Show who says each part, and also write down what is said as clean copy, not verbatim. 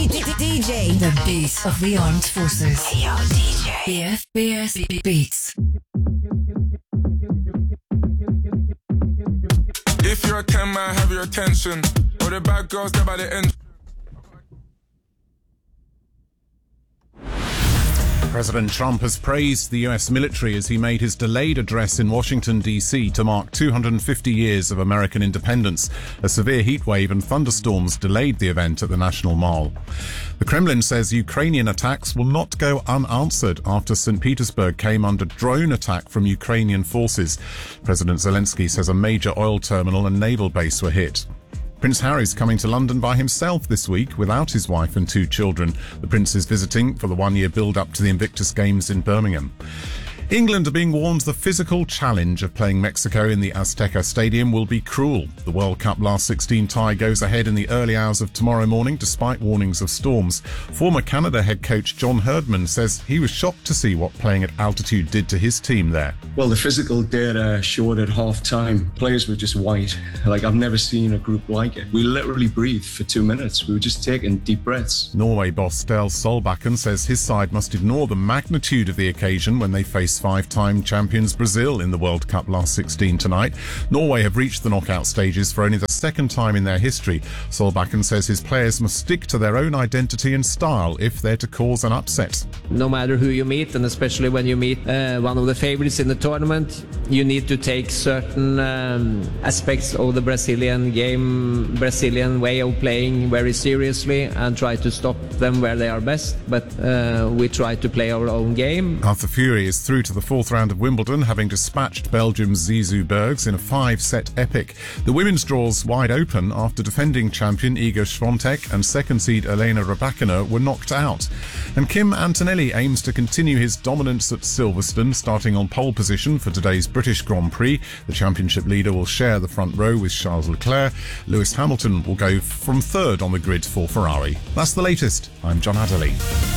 Speaker 1: DJ. The beat of the armed forces. Hey, yo, DJ. BFBS Beats.
Speaker 2: If you're a 10 man, have your attention. All the bad girls, they're by the end.
Speaker 3: President Trump has praised the US military as he made his delayed address in Washington, D.C. to mark 250 years of American independence. A severe heatwave and thunderstorms delayed the event at the National Mall. The Kremlin says Ukrainian attacks will not go unanswered after St. Petersburg came under drone attack from Ukrainian forces. President Zelensky says a major oil terminal and naval base were hit. Prince Harry's coming to London by himself this week without his wife and 2 children. The Prince is visiting for the one-year build-up to the Invictus Games in Birmingham. England are being warned the physical challenge of playing Mexico in the Azteca Stadium will be cruel. The World Cup last 16 tie goes ahead in the early hours of tomorrow morning despite warnings of storms. Former Canada head coach John Herdman says he was shocked to see what playing at altitude did to his team there.
Speaker 4: Well, the physical data showed at half-time, players were just white. I've never seen a group like it. We literally breathed for 2 minutes. We were just taking deep breaths.
Speaker 3: Norway boss Stel Solbakken says his side must ignore the magnitude of the occasion when they face 5-time champions Brazil in the World Cup last 16 tonight. Norway have reached the knockout stages for only the second time in their history. Solbakken says his players must stick to their own identity and style if they're to cause an upset.
Speaker 5: No matter who you meet, and especially when you meet one of the favorites in the tournament, you need to take certain aspects of the Brazilian game, Brazilian way of playing very seriously and try to stop them where they are best. But we try to play our own game.
Speaker 3: Arthur Fury is through to the 4th round of Wimbledon, having dispatched Belgium's Zizou Bergs in a 5-set epic. The women's draw's wide open after defending champion Iga Swiatek and second seed Elena Rybakina were knocked out. And Kim Antonelli aims to continue his dominance at Silverstone, starting on pole position for today's British Grand Prix. The championship leader will share the front row with Charles Leclerc. Lewis Hamilton will go from 3rd on the grid for Ferrari. That's the latest. I'm John Adderley.